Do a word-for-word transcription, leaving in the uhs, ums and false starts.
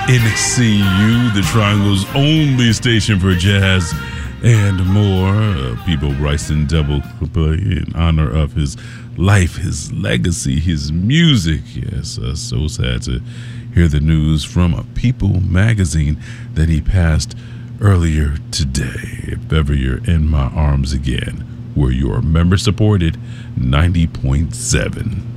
N C U, the Triangle's only station for jazz and more. Uh, People Bryson double play in honor of his life, his legacy, his music. Yes, uh, so sad to hear the news from People magazine that he passed earlier today. If ever you're in my arms again, we're your member supported ninety point seven.